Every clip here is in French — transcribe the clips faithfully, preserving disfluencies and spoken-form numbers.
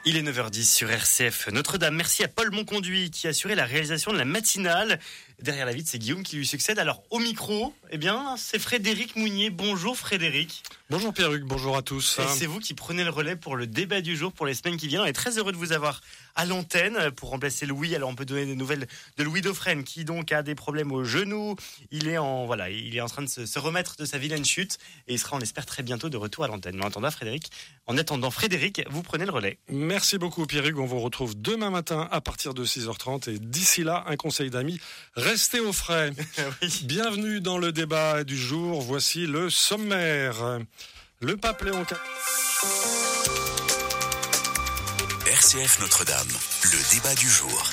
Il est neuf heures dix sur R C F Notre-Dame. Merci à Paul Monconduit qui a assuré la réalisation de la matinale. Derrière la vitre, c'est Guillaume qui lui succède. Alors au micro, eh bien, c'est Frédéric Mounier. Bonjour Frédéric. Bonjour Pierruc, bonjour à tous. Et c'est vous qui prenez le relais pour le débat du jour pour les semaines qui viennent. On est très heureux de vous avoir à l'antenne pour remplacer Louis. Alors on peut donner des nouvelles de Louis Dauphren qui donc a des problèmes au genou. Il est en voilà, il est en train de se, se remettre de sa vilaine chute et il sera, on l'espère, très bientôt de retour à l'antenne. Mais en attendant Frédéric, en attendant Frédéric, vous prenez le relais. Merci beaucoup Pierruc. On vous retrouve demain matin à partir de six heures trente et d'ici là, un conseil d'amis, restez au frais. Oui. Bienvenue dans le débat du jour. Voici le sommaire. Le pape Léon quatorze. R C F Notre-Dame, le débat du jour.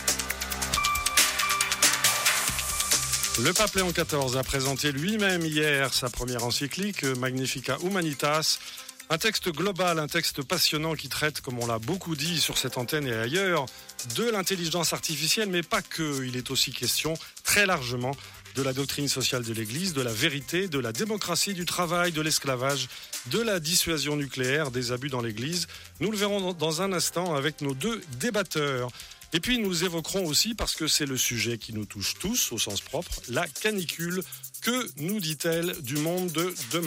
Le pape Léon quatorze a présenté lui-même hier sa première encyclique, Magnificat Humanitas. Un texte global, un texte passionnant qui traite, comme on l'a beaucoup dit sur cette antenne et ailleurs, de l'intelligence artificielle, mais pas que. Il est aussi question, très largement, de la doctrine sociale de l'Église, de la vérité, de la démocratie, du travail, de l'esclavage, de la dissuasion nucléaire, des abus dans l'Église. Nous le verrons dans un instant avec nos deux débatteurs. Et puis nous évoquerons aussi, parce que c'est le sujet qui nous touche tous, au sens propre, la canicule. Que nous dit-elle du monde de demain ?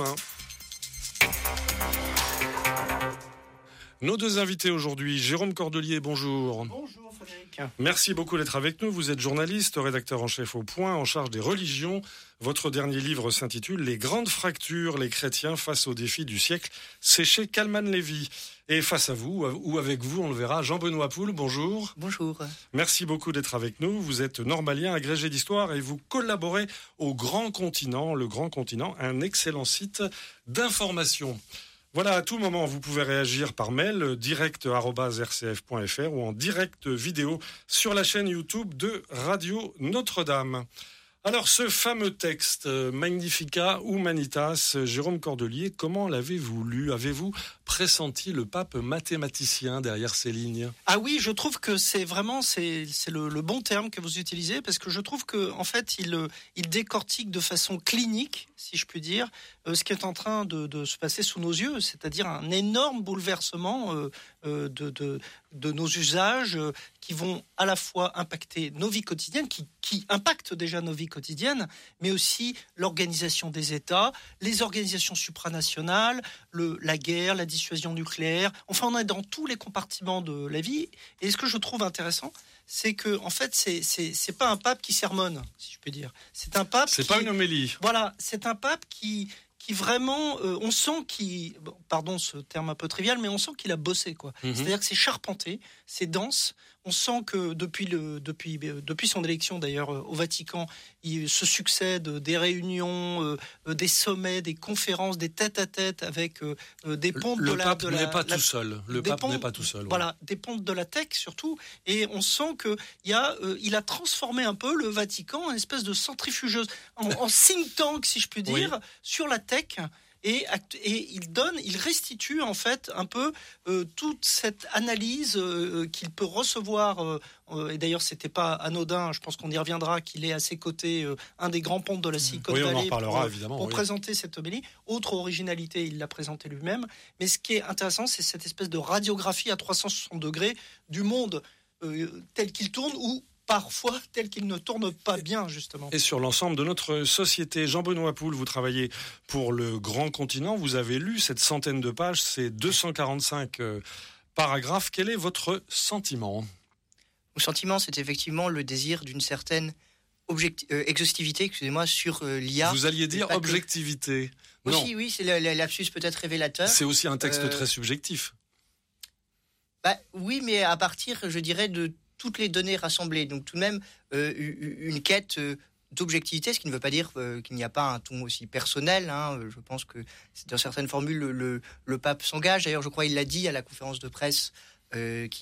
Nos deux invités aujourd'hui, Jérôme Cordelier, bonjour. Bonjour Frédéric. Merci beaucoup d'être avec nous. Vous êtes journaliste, rédacteur en chef au Point, en charge des religions. Votre dernier livre s'intitule « Les grandes fractures, les chrétiens face aux défis du siècle ». C'est chez Kalman Levy. Et face à vous, ou avec vous, on le verra, Jean-Benoît Poul, bonjour. Bonjour. Merci beaucoup d'être avec nous. Vous êtes normalien, agrégé d'histoire et vous collaborez au Grand Continent. Le Grand Continent, un excellent site d'information. Voilà, à tout moment, vous pouvez réagir par mail, direct arobase r c f point f r ou en direct vidéo sur la chaîne YouTube de Radio Notre-Dame. Alors, ce fameux texte, Magnificat Humanitas, Jérôme Cordelier, comment l'avez-vous lu ? Avez-vous pressenti le pape mathématicien derrière ces lignes ? Ah oui, je trouve que c'est vraiment c'est, c'est le, le bon terme que vous utilisez, parce que je trouve que en fait, il, il décortique de façon clinique, si je puis dire, euh, ce qui est en train de, de se passer sous nos yeux, c'est-à-dire un énorme bouleversement euh, euh, de, de, de nos usages euh, qui vont à la fois impacter nos vies quotidiennes, qui, qui impactent déjà nos vies quotidiennes, mais aussi l'organisation des États, les organisations supranationales, le, la guerre, la dissuasion nucléaire. Enfin, on est dans tous les compartiments de la vie. Et ce que je trouve intéressant, c'est que, en fait, c'est, c'est, c'est pas un pape qui sermonne, si je peux dire. C'est un pape. C'est qui, pas une homélie. Voilà, c'est un pape qui, qui vraiment, euh, on sent qu'il, bon, pardon ce terme un peu trivial, mais on sent qu'il a bossé, quoi. Mm-hmm. C'est-à-dire que c'est charpenté, c'est dense. On sent que depuis le, depuis, depuis son élection d'ailleurs au Vatican, il se succèdent des réunions, euh, des sommets, des conférences, des tête-à-tête avec euh, des pontes le de la. Pape de n'est la, pas la, tout seul. Le pape pontes, n'est pas tout seul. Voilà, oui. Des pontes de la tech surtout, et on sent que il y a, euh, il a transformé un peu le Vatican en une espèce de centrifugeuse, en, en think tank si je puis dire, oui. Sur la tech. Et, et il donne, il restitue en fait un peu euh, toute cette analyse euh, qu'il peut recevoir. Euh, et d'ailleurs, c'était pas anodin. Je pense qu'on y reviendra. Qu'il est à ses côtés euh, un des grands pontes de la Silicon oui, Valley on en reparlera, pour, évidemment, pour oui. présenter cette homélie. Autre originalité, il l'a présenté lui-même. Mais ce qui est intéressant, c'est cette espèce de radiographie à trois cent soixante degrés du monde euh, tel qu'il tourne ou parfois tel qu'il ne tourne pas bien, justement. Et sur l'ensemble de notre société. Jean-Benoît Poul, vous travaillez pour le Grand Continent. Vous avez lu cette centaine de pages, ces deux cent quarante-cinq euh, paragraphes. Quel est votre sentiment ? Mon sentiment, c'est effectivement le désir d'une certaine objecti- euh, exhaustivité, excusez-moi, sur euh, l'I A. Vous alliez dire objectivité. Que... Aussi, non. Oui, c'est le, le lapsus peut-être révélateur. C'est aussi un texte euh... très subjectif. Bah, oui, mais à partir, je dirais, de toutes les données rassemblées. Donc tout de même, euh, une quête euh, d'objectivité, ce qui ne veut pas dire euh, qu'il n'y a pas un ton aussi personnel. Hein. Je pense que c'est dans certaines formules, le, le, le pape s'engage. D'ailleurs, je crois qu'il l'a dit à la conférence de presse euh, qui